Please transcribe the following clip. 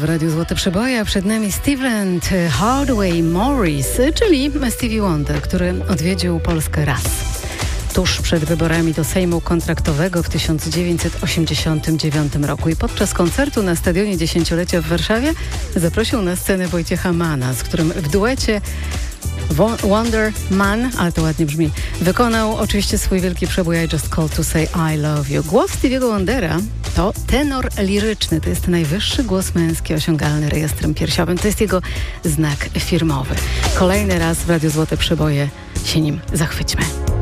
w Radiu Złote Przeboje, a przed nami Steven Hardaway Morris, czyli Stevie Wonder, który odwiedził Polskę raz. Tuż przed wyborami do Sejmu Kontraktowego w 1989 roku i podczas koncertu na Stadionie Dziesięciolecia w Warszawie zaprosił na scenę Wojciecha Manna, z którym w duecie Wonder Man, ale to ładnie brzmi, wykonał oczywiście swój wielki przebój I Just Called to Say I Love You. Głos Stevie'ego Wondera to tenor liryczny, to jest najwyższy głos męski osiągalny rejestrem piersiowym, to jest jego znak firmowy. Kolejny raz w Radiu Złote Przeboje się nim zachwyćmy.